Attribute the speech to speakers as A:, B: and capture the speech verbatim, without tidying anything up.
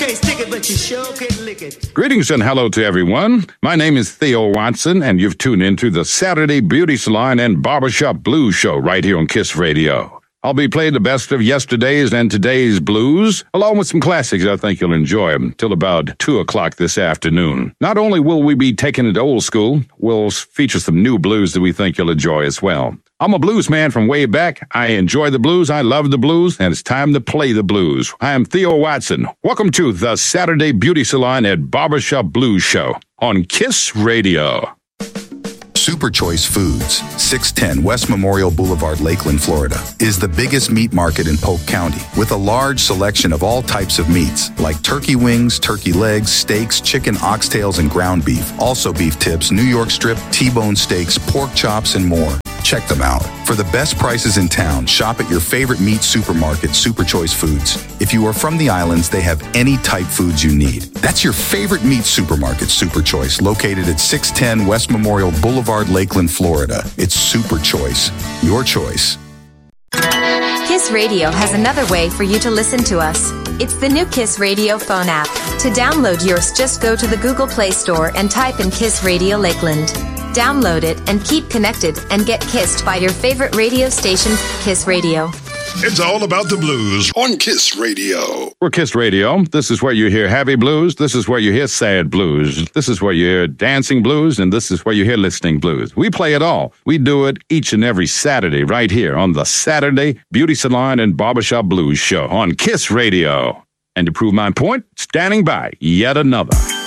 A: can't stick it, but you sure can lick it.
B: Greetings and hello to everyone. My name is Theo Watson, and you've tuned into the Saturday Beauty Salon and Barbershop Blues Show right here on Kiss Radio. I'll be playing the best of yesterday's and today's blues, along with some classics I think you'll enjoy till about two o'clock this afternoon. Not only will we be taking it old school, we'll feature some new blues that we think you'll enjoy as well. I'm a blues man from way back. I enjoy the blues, I love the blues, and it's time to play the blues. I am Theo Watson. Welcome to the Saturday Beauty Salon and Barbershop Blues Show on Kiss Radio.
C: Super Choice Foods, six ten West Memorial Boulevard, Lakeland, Florida, is the biggest meat market in Polk County with a large selection of all types of meats like turkey wings, turkey legs, steaks, chicken oxtails, and ground beef. Also beef tips, New York strip, T-bone steaks, pork chops, and more. Check them out. For the best prices in town, shop at your favorite meat supermarket, Super Choice Foods. If you are from the islands, they have any type foods you need. That's your favorite meat supermarket, Super Choice, located at six ten West Memorial Boulevard, Lakeland, Florida. It's Super Choice. Your choice.
D: Kiss Radio has another way for you to listen to us. It's the new Kiss Radio phone app. To download yours, just go to the Google Play Store and type in Kiss Radio Lakeland. Download it and keep connected and get kissed by your favorite radio station, Kiss Radio.
E: It's all about the blues on Kiss Radio.
B: We're Kiss Radio. This is where you hear happy blues. This is where you hear sad blues. This is where you hear dancing blues, and this is where you hear listening blues. We play it all. We do it each and every Saturday right here on the Saturday Beauty Salon and Barbershop Blues Show on Kiss Radio. And to prove my point, standing by, yet another.